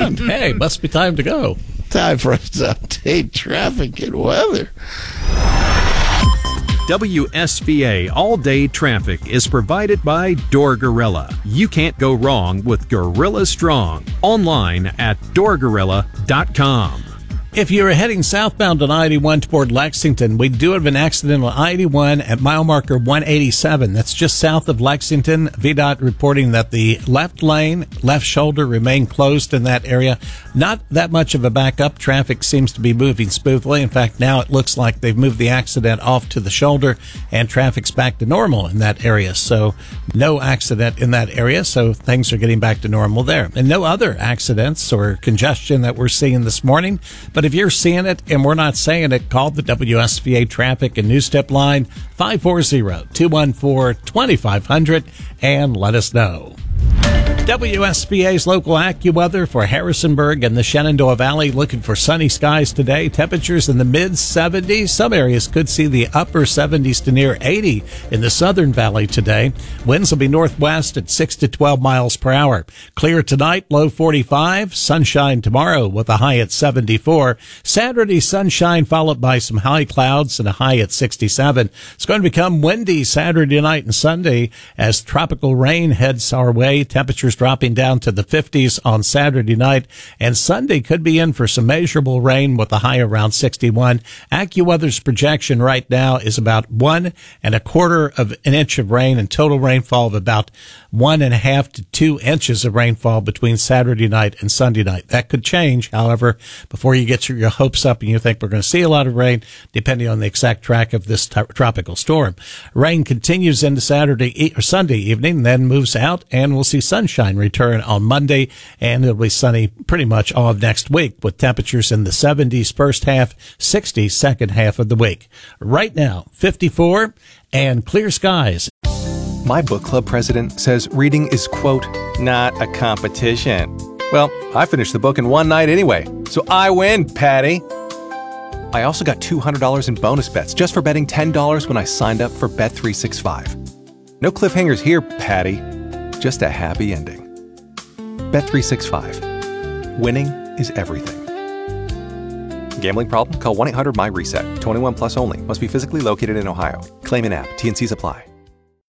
And Hey, must be time to go. time for us to update traffic and weather. WSVA All-Day Traffic is provided by Door Gorilla. You can't go wrong with Gorilla Strong. Online at doorgorilla.com. If you're heading southbound on I-81 toward Lexington, we do have an accident on I-81 at mile marker 187. That's just south of Lexington. VDOT reporting that the left lane, left shoulder remain closed in that area. Not that much of a backup. Traffic seems to be moving smoothly. In fact, now it looks like they've moved the accident off to the shoulder and traffic's back to normal in that area. So no accident in that area. So things are getting back to normal there. And no other accidents or congestion that we're seeing this morning. But if you're seeing it and we're not saying it, call the WSVA Traffic and News Tip line 540-214-2500 and let us know. WSVA's local AccuWeather for Harrisonburg and the Shenandoah Valley, looking for sunny skies today. Temperatures in the mid-70s. Some areas could see the upper 70s to near 80 in the Southern Valley today. Winds will be northwest at 6 to 12 miles per hour. Clear tonight, low 45. Sunshine tomorrow with a high at 74. Saturday, sunshine followed by some high clouds and a high at 67. It's going to become windy Saturday night and Sunday as tropical rain heads our way. Temperatures dropping down to the 50s on Saturday night, and Sunday could be in for some measurable rain with a high around 61. AccuWeather's projection right now is about 1.25 of an inch of rain and total rainfall of about 1.5 to 2 inches of rainfall between Saturday night and Sunday night. That could change, however, before you get your hopes up and you think we're going to see a lot of rain, depending on the exact track of this tropical storm. Rain continues into Saturday or Sunday evening, then moves out, and we'll see sunshine return on Monday, and it'll be sunny pretty much all of next week with temperatures in the 70s first half, 60s second half of the week. Right now, 54 and clear skies. My book club president says reading is, quote, not a competition. Well, I finished the book in one night anyway, so I win, Patty. I also got $200 in bonus bets just for betting $10 when I signed up for Bet365. No cliffhangers here, Patty. Just a happy ending. Bet365. Winning is everything. Gambling problem? Call 1-800-MY-RESET. 21 plus only. Must be physically located in Ohio. Claim in app. T&Cs apply.